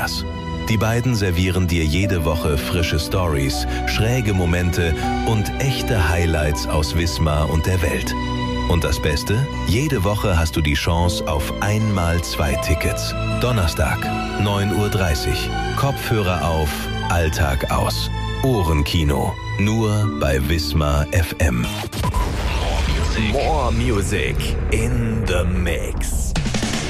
Andreas. Die beiden servieren dir jede Woche frische Stories, schräge Momente und echte Highlights aus Wismar und der Welt. Und das Beste? Jede Woche hast du die Chance auf 1x2 Tickets. Donnerstag, 9:30 Uhr. Kopfhörer auf, Alltag aus. Ohrenkino. Nur bei Wismar FM. More music in the mix.